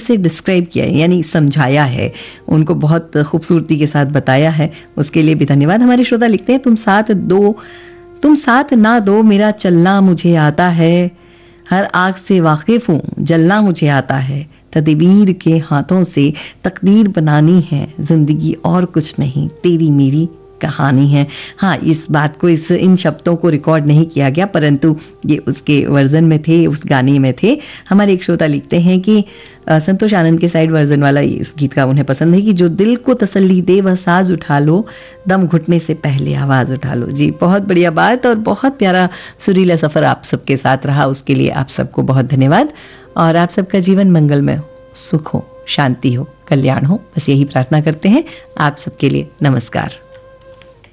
से डिस्क्राइब किया है, यानी समझाया है, उनको बहुत खूबसूरती के साथ बताया है, उसके लिए भी धन्यवाद। हमारे श्रोता लिखते हैं, तुम साथ ना दो, मेरा चलना मुझे आता है, हर आग से वाकिफ हूँ, जलना मुझे आता है, तदबीर के हाथों से तकदीर बनानी है, जिंदगी और कुछ नहीं, तेरी मेरी कहानी है। हाँ, इस बात को इन शब्दों को रिकॉर्ड नहीं किया गया, परंतु ये उसके वर्जन में थे, उस गाने में थे। हमारे एक श्रोता लिखते हैं कि संतोष आनंद के साइड वर्जन वाला इस गीत का उन्हें पसंद है कि जो दिल को तसल्ली दे वह साज उठा लो, दम घुटने से पहले आवाज़ उठा लो। जी, बहुत बढ़िया बात और बहुत प्यारा सुरीला सफ़र आप सबके साथ रहा, उसके लिए आप सबको बहुत धन्यवाद। और आप सबका जीवन मंगलमय हो, सुख हो, शांति हो, कल्याण हो, बस यही प्रार्थना करते हैं आप सबके लिए। नमस्कार।